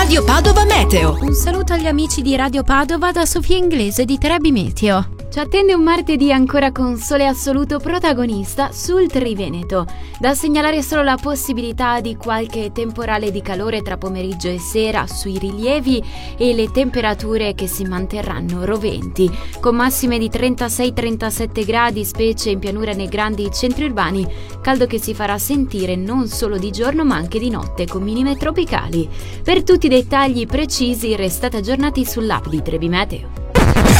Radio Padova Meteo. Un saluto agli amici di Radio Padova da Sofia Inglese di Trebi Meteo. Ci attende un martedì ancora con sole assoluto protagonista sul Triveneto. Da segnalare solo la possibilità di qualche temporale di calore tra pomeriggio e sera sui rilievi e le temperature che si manterranno roventi, con massime di 36-37 gradi, specie in pianura nei grandi centri urbani, caldo che si farà sentire non solo di giorno ma anche di notte con minime tropicali. Per tutti i dettagli precisi restate aggiornati sull'app di Trebi Meteo.